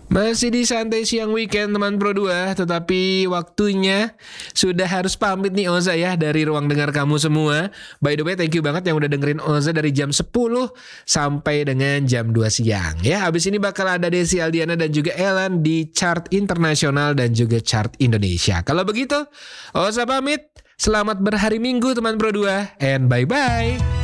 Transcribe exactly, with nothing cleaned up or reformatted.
Masih di Santai Siang Weekend teman Pro dua, tetapi waktunya sudah harus pamit nih Oza ya dari ruang dengar kamu semua. By the way, thank you banget yang udah dengerin Oza dari jam sepuluh sampai dengan jam dua siang ya. Habis ini bakal ada Desi Aldiana dan juga Elan di chart internasional dan juga chart Indonesia. Kalau begitu, Oza pamit. Selamat berhari Minggu teman Pro dua and bye-bye.